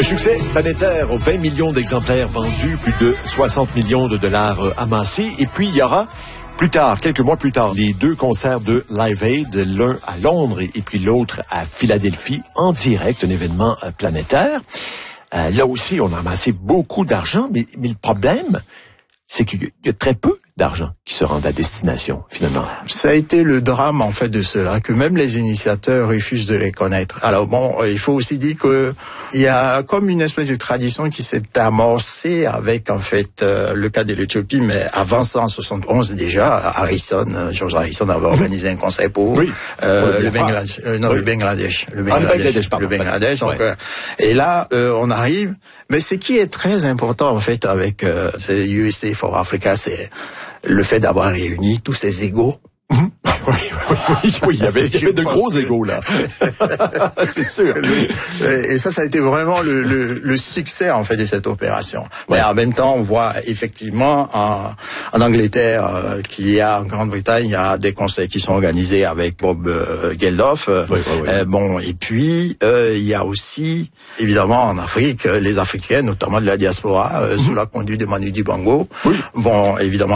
Un succès planétaire, 20 millions d'exemplaires vendus, plus de 60 millions de dollars amassés. Et puis, il y aura plus tard, quelques mois plus tard, les deux concerts de Live Aid, l'un à Londres et puis l'autre à Philadelphie, en direct, un événement planétaire. Là aussi, on a amassé beaucoup d'argent, mais le problème, c'est qu'il y a très peu d'argent qui se rend à destination, finalement. Ça a été le drame, en fait, de cela, que même les initiateurs refusent de les connaître. Alors bon, il faut aussi dire que il y a comme une espèce de tradition qui s'est amorcée avec, en fait, le cas de l'Éthiopie, mais avant ça, en 71, déjà, George Harrison avait organisé un concert pour le Bangladesh. Donc, et là, on arrive, mais ce qui est très important, en fait, avec USA for Africa, c'est le fait d'avoir réuni tous ces égos. Oui, il y avait de gros égos, là. C'est sûr. Et ça a été vraiment le succès, en fait, de cette opération. Mais en même temps, on voit effectivement en Angleterre qu'il y a, en Grande-Bretagne, il y a des concerts qui sont organisés avec Bob Geldof. Bon, et puis, il y a aussi, évidemment, en Afrique, les Africains, notamment de la diaspora, sous la conduite de Manu Dibango, vont évidemment